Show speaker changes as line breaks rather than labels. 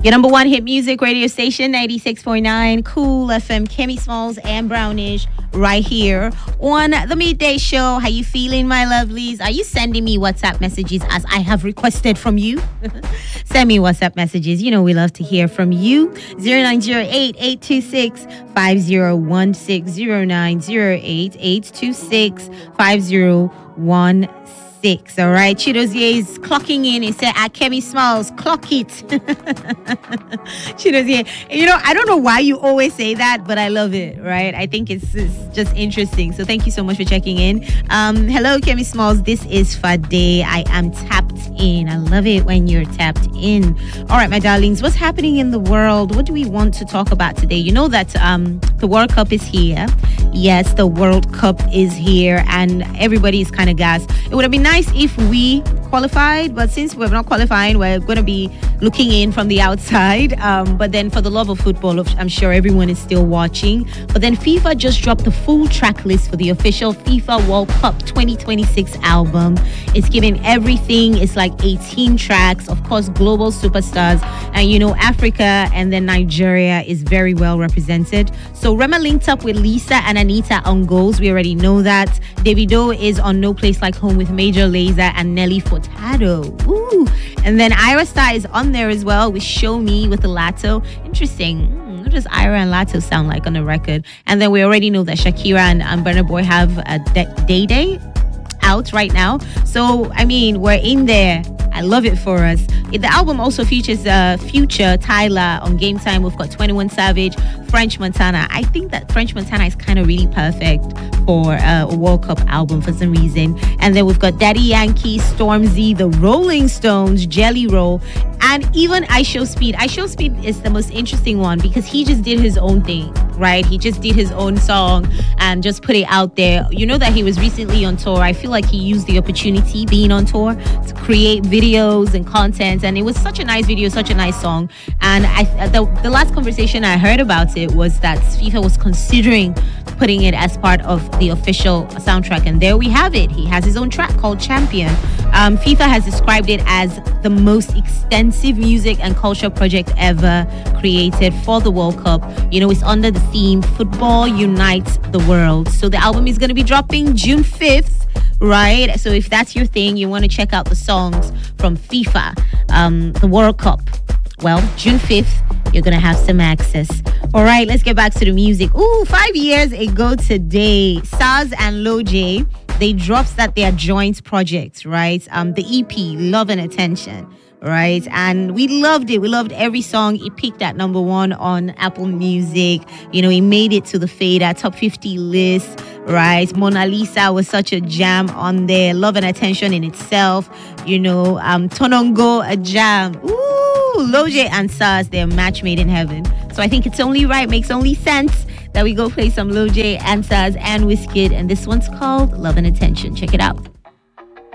Your number one hit music radio station, 96.9 Cool FM, Kemi Smalls and Brownish, right here on the Midday Show. How you feeling, my lovelies? Are you sending me WhatsApp messages as I have requested from you? Send me WhatsApp messages. You know we love to hear from you. 0908-826-5016, 0908-826-5016. All right, Chidozie is clocking in. He said, "At Kemi Smalls, clock it." Chidozie, you know, I don't know why you always say that, but I love it. Right? I think it's just interesting. So thank you so much for checking in. Hello, Kemi Smalls. This is Fade. I am tapped in. I love it when you're tapped in. All right, my darlings, what's happening in the world? What do we want to talk about today? You know that the World Cup is here. Yes, the World Cup is here, and everybody is kind of gassed. It would have been nice if we qualified, but since we're not qualifying, we're going to be looking in from the outside. But then for the love of football, I'm sure everyone is still watching. But then FIFA just dropped the full track list for the official FIFA World Cup 2026 album. It's giving everything. It's like 18 tracks, of course, global superstars. And, you know, Africa and then Nigeria is very well represented. So Rema linked up with Lisa and Anita on goals. We already know that. Davido is on No Place Like Home with Major Lazer and Nelly Furtado. Ooh. And then Ira Star is on there as well with Show Me with the Lato. Interesting. What does Ira and Lato sound like on the record? And then we already know that Shakira and Burna Boy have a Day out right now. So, I mean, we're in there. I love it for us. The album also features Future, Tyler on Game Time. We've got 21 Savage, French Montana. I think that French Montana is kind of really perfect for a World Cup album for some reason. And then we've got Daddy Yankee, Stormzy, The Rolling Stones, Jelly Roll, and even I Show Speed. I Show Speed is the most interesting one because he just did his own thing, right? He just did his own song and just put it out there. You know that he was recently on tour. I feel like he used the opportunity being on tour to create videos and content, and it was such a nice video, such a nice song. And the last conversation I heard about it was that FIFA was considering putting it as part of the official soundtrack, and there we have it. He has his own track called Champion. FIFA has described it as the most extensive music and culture project ever created for the World Cup. You know, it's under the theme Football Unites the World. So the album is going to be dropping June 5th. Right, so if that's your thing, you want to check out the songs from FIFA, the World Cup. Well, June 5th, you're going to have some access. All right, let's get back to the music. Ooh, 5 years ago today, Saz and Lil J, they dropped that their joint project, right? The EP, Love and Attention. Right, and we loved it. We loved every song. It peaked at number 1 on Apple Music. You know, it made it to the Fader top 50 list. Right, Mona Lisa was such a jam on there. Love and Attention in itself. You know, Tonongo, a jam. Ooh, Loje and Saz, they're a match made in heaven. So I think it's only right, makes only sense that we go play some Loje and Saz and Wizkid. And this one's called Love and Attention. Check it out.